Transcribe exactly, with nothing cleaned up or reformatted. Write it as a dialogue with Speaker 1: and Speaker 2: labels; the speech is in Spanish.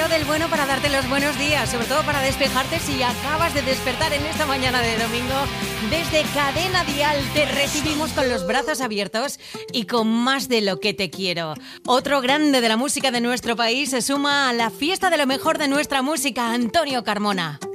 Speaker 1: del bueno para darte los buenos días, sobre todo para despejarte si acabas de despertar en esta mañana de domingo. Desde Cadena Dial te recibimos con los brazos abiertos y con más de lo que te quiero. Otro grande de la música de nuestro país se suma a la fiesta de lo mejor de nuestra música, Antonio Carmona.